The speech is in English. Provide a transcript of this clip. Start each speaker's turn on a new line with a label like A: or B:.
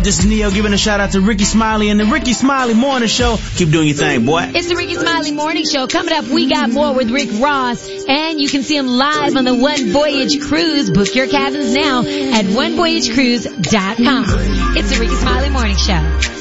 A: up? This is Neo giving a shout out to Ricky Smiley and the Ricky Smiley Morning Show. Keep doing your thing, boy.
B: It's the Ricky Smiley Morning Show. Coming up, we got more with Rick Ross, and you can see him live on the One Voyage Cruise. Book your cabins now at onevoyagecruise.com. It's the Ricky Smiley Morning Show.